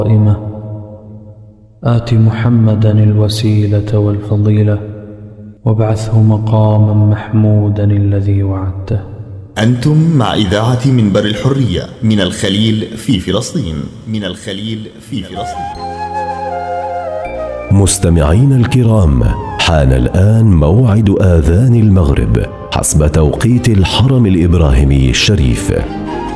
قائمة آت محمدا الوسيلة والفضيلة وابعثه مقاما محمودا الذي وعدته. أنتم مع إذاعة منبر الحرية من الخليل في فلسطين. من الخليل في فلسطين. مستمعين الكرام، حان الآن موعد آذان المغرب حسب توقيت الحرم الإبراهيمي الشريف.